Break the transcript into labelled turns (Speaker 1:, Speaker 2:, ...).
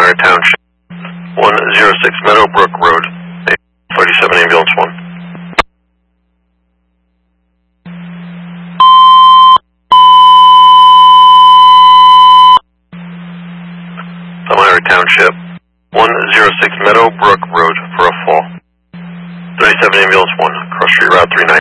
Speaker 1: Palmyra Township, 106 Meadowbrook Road, 37 Ambulance 1. Palmyra Township, 106 Meadowbrook Road for a fall. 37 Ambulance 1, cross street route 39.